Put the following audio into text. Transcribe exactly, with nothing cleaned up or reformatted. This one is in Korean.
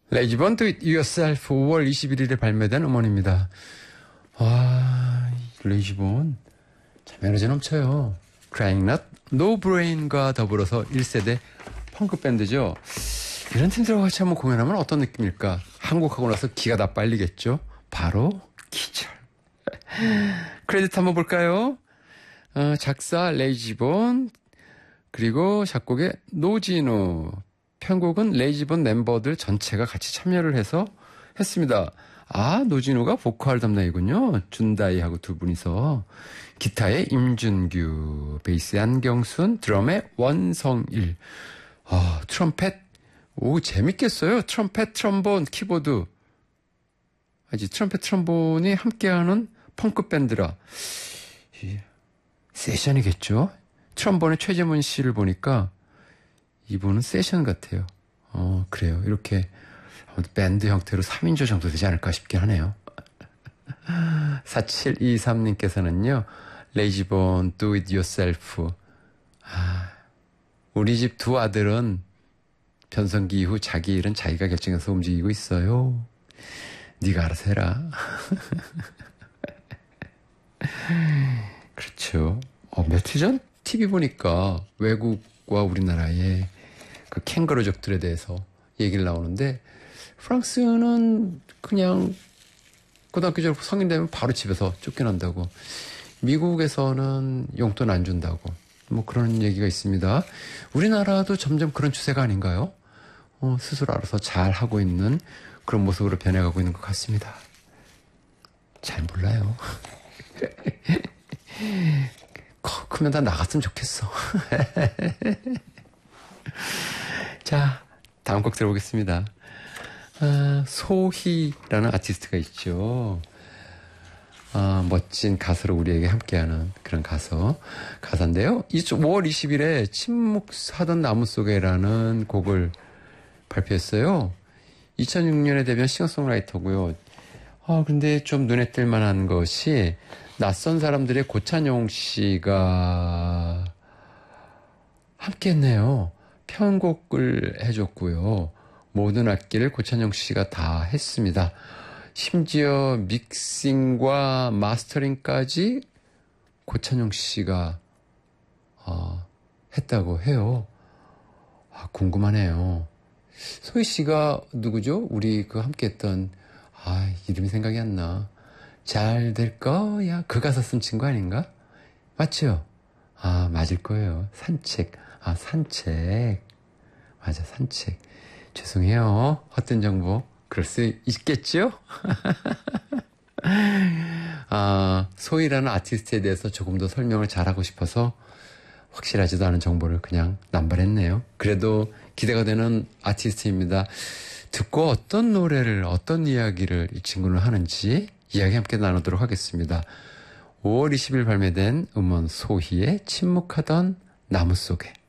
레이지본 Do It Yourself 오월 이십일일에 발매된 음원입니다. 와, 레이지본 참 에너지 넘쳐요. Crying Not, No Brain과 더불어서 일 세대 펑크 밴드죠. 이런 팀들과 같이 한번 공연하면 어떤 느낌일까? 한국하고 나서 기가 다 빨리겠죠. 바로 기절. 크레딧 한번 볼까요? 어, 작사 레이지본, 그리고 작곡의 노진우, 편곡은 레이지본 멤버들 전체가 같이 참여를 해서 했습니다. 아, 노진우가 보컬 담당이군요. 준다이하고 두 분이서. 기타에 임준규, 베이스에 안경순, 드럼에 원성일. 아, 트럼펫. 오, 재밌겠어요. 트럼펫, 트럼본, 키보드. 아직 트럼펫, 트럼본이 함께하는 펑크 밴드라. 세션이겠죠? 트럼본의 최재문 씨를 보니까 이분은 세션 같아요. 어, 그래요. 이렇게 밴드 형태로 삼 인조 정도 되지 않을까 싶긴 하네요. 사칠이삼님께서는요. 레이지본 Do It Yourself. 아, 우리 집 두 아들은 변성기 이후 자기 일은 자기가 결정해서 움직이고 있어요. 네가 알아서 해라. 그렇죠. 어, 며칠 전 티비 보니까 외국과 우리나라의 그 캥거루족들에 대해서 얘기를 나오는데, 프랑스는 그냥 고등학교 졸업 성인 되면 바로 집에서 쫓겨난다고, 미국에서는 용돈 안 준다고, 뭐 그런 얘기가 있습니다. 우리나라도 점점 그런 추세가 아닌가요? 어, 스스로 알아서 잘 하고 있는 그런 모습으로 변해가고 있는 것 같습니다. 잘 몰라요. 크면 다 나갔으면 좋겠어. 자, 다음 곡 들어보겠습니다. 아, 소희라는 아티스트가 있죠. 아, 멋진 가수로 우리에게 함께하는 그런 가수, 가사인데요. 오월 이십일에 침묵하던 나무 속에라는 곡을 발표했어요. 이천육년에 데뷔한 싱어송라이터고요. 아, 근데 좀 눈에 띌 만한 것이 낯선 사람들의 고찬용 씨가 함께 했네요. 편곡을 해줬고요. 모든 악기를 고찬용 씨가 다 했습니다. 심지어 믹싱과 마스터링까지 고찬용 씨가 어, 했다고 해요. 아, 궁금하네요. 소희 씨가 누구죠? 우리 그 함께 했던, 아, 이름이 생각이 안 나. 잘 될 거야. 그 가사 쓴 친구 아닌가? 맞죠? 아, 맞을 거예요. 산책. 아, 산책. 맞아, 산책. 죄송해요. 헛된 정보. 그럴 수 있겠죠? 아, 소희라는 아티스트에 대해서 조금 더 설명을 잘하고 싶어서 확실하지도 않은 정보를 그냥 남발했네요. 그래도 기대가 되는 아티스트입니다. 듣고 어떤 노래를, 어떤 이야기를 이 친구는 하는지 이야기 함께 나누도록 하겠습니다. 오월 이십일 발매된 음원 소희의 침묵하던 나무 속에.